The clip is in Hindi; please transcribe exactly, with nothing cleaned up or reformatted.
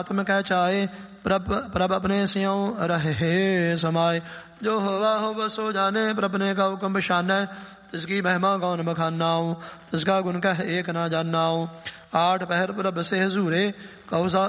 आत्म कह चाहे प्रभ प्रभ अपने सियों रहे समाये। जो होवा हो वो सो जाने प्रभ ने का हुक्म शाने। तिसकी महिमा कौन बखानाऊं तिसका गुण कह एक ना जाननाऊं। आठ पहर प्रभ से हजूरे कहो सा